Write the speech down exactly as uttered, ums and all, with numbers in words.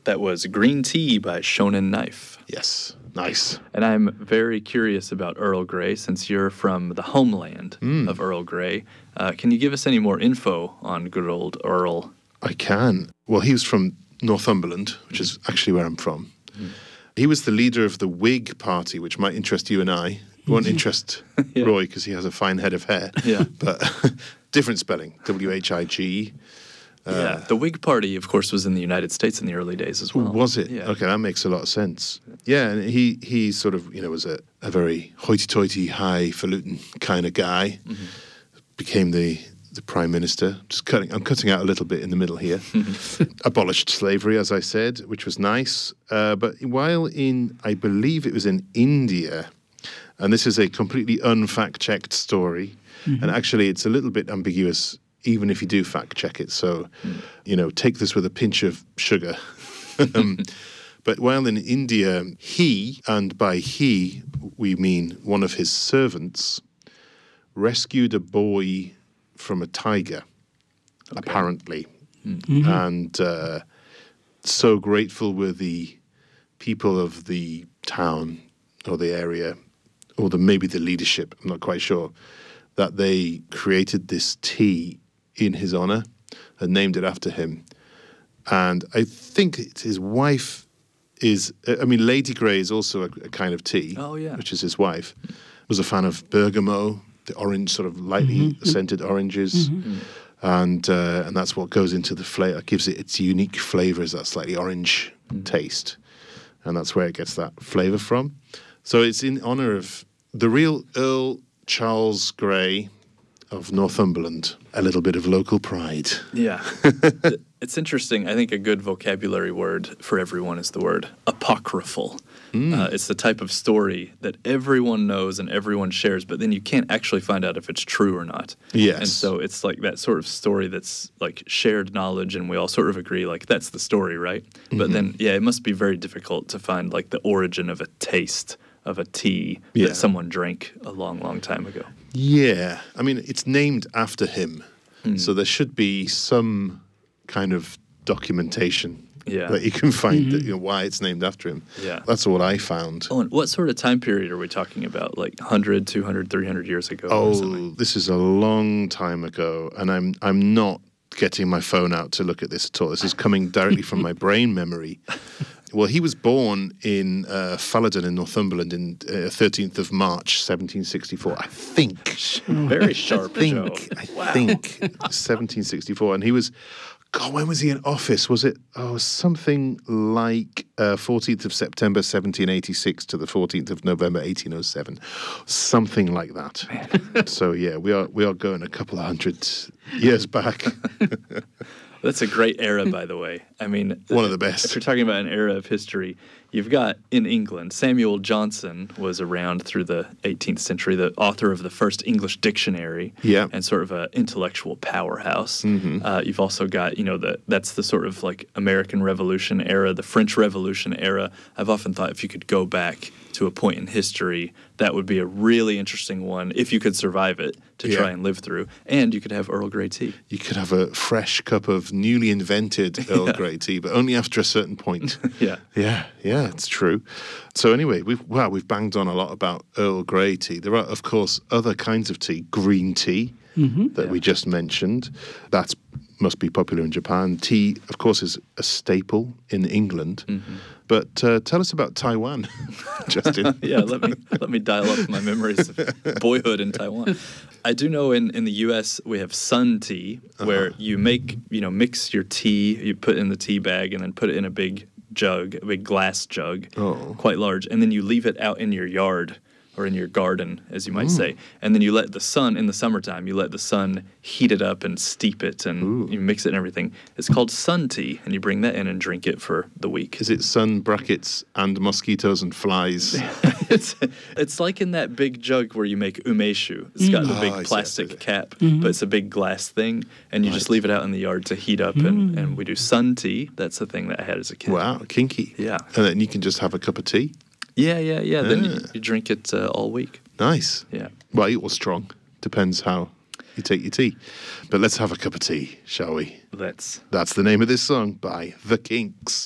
That was Green Tea by Shonen Knife. Yes, nice. And I'm very curious about Earl Grey, since you're from the homeland mm. of Earl Grey. Uh, can you give us any more info on good old Earl? I can. Well, he was from Northumberland, which is actually where I'm from. Mm. He was the leader of the Whig Party, which might interest you and I. It won't interest yeah. Roy because he has a fine head of hair. Yeah. But different spelling, W H I G. Uh, yeah, the Whig Party, of course, was in the United States in the early days as well. Was it? Yeah. Okay, that makes a lot of sense. Yeah, and he, he sort of, you know, was a, a very hoity-toity, highfalutin kind of guy. Mm-hmm. Became the, the prime minister. Just cutting, I'm cutting out a little bit in the middle here. Abolished slavery, as I said, which was nice. Uh, but while in, I believe it was in India, and this is a completely unfact-checked story, mm-hmm. and actually it's a little bit ambiguous even if you do fact-check it. So, mm. you know, take this with a pinch of sugar. um, but while in India, he, and by he we mean one of his servants, rescued a boy from a tiger, okay. apparently. Mm-hmm. And uh, so grateful were the people of the town or the area, or the maybe the leadership, I'm not quite sure, that they created this tea in his honor and named it after him. And I think it's his wife is, I mean, Lady Grey is also a, a kind of tea, oh, yeah. which is his wife, was a fan of bergamot, the orange, sort of lightly mm-hmm. scented oranges. Mm-hmm. And uh, and that's what goes into the flavor, gives it its unique flavors, that slightly orange mm-hmm. taste. And that's where it gets that flavor from. So it's in honor of the real Earl Charles Grey of Northumberland. A little bit of local pride. Yeah. It's interesting. I think a good vocabulary word for everyone is the word apocryphal. Mm. Uh, it's the type of story that everyone knows and everyone shares, but then you can't actually find out if it's true or not. Yes. And so it's like that sort of story that's like shared knowledge, and we all sort of agree, like, that's the story, right? Mm-hmm. But then, yeah, it must be very difficult to find, like, the origin of a taste of a tea yeah. that someone drank a long, long time ago. Yeah. I mean, it's named after him. Mm. So there should be some kind of documentation yeah. that you can find mm-hmm. that, you know, why it's named after him. Yeah. That's what I found. Oh, and what sort of time period are we talking about? Like one hundred, two hundred, three hundred years ago? Oh, or something? This is a long time ago, and I'm I'm not getting my phone out to look at this at all. This is coming directly from my brain memory. Well, he was born in uh, Falladon in Northumberland in uh, thirteenth of March, seventeen sixty-four. I think. Very sharp, I think, Joe. I wow. think seventeen sixty-four. And he was, God, when was he in office? Was it oh something like uh, fourteenth of September, seventeen eighty-six to the fourteenth of November, eighteen oh seven. Something like that. So, yeah, we are we are going a couple of hundred years back. That's a great era, by the way. I mean, one of the best. If you're talking about an era of history, you've got in England, Samuel Johnson was around through the eighteenth century, the author of the first English dictionary, yeah. and sort of an intellectual powerhouse. Mm-hmm. Uh, you've also got, you know, the that's the sort of like American Revolution era, the French Revolution era. I've often thought if you could go back to a point in history, that would be a really interesting one if you could survive it to yeah. try and live through. And you could have Earl Grey tea. You could have a fresh cup of newly invented Earl yeah. Grey tea, but only after a certain point. yeah. Yeah, yeah, it's true. So anyway, we've wow, we've banged on a lot about Earl Grey tea. There are, of course, other kinds of tea, green tea, mm-hmm. that yeah. we just mentioned. That's must be popular in Japan. Tea, of course, is a staple in England. Mm-hmm. But uh, tell us about Taiwan, Justin. yeah, let me let me dial up my memories of boyhood in Taiwan. I do know in, in the U S we have sun tea, where uh-huh. you make, you know, mix your tea, you put it in the tea bag and then put it in a big jug, a big glass jug, oh. quite large, and then you leave it out in your yard or in your garden, as you might mm. say. And then you let the sun, in the summertime, you let the sun heat it up and steep it, and Ooh. you mix it and everything. It's called sun tea, and you bring that in and drink it for the week. Is it sun brackets and mosquitoes and flies? it's it's like in that big jug where you make umeshu. It's mm. got the big oh, plastic see, cap, mm-hmm. but it's a big glass thing, and you right. just leave it out in the yard to heat up, mm. and, and we do sun tea. That's the thing that I had as a kid. Wow, kinky. Yeah. And then you can just have a cup of tea? Yeah, yeah, yeah. Then you, you drink it uh, all week. Nice. Yeah. Light or strong. Depends how you take your tea. But let's have a cup of tea, shall we? Let's. That's the name of this song by The Kinks.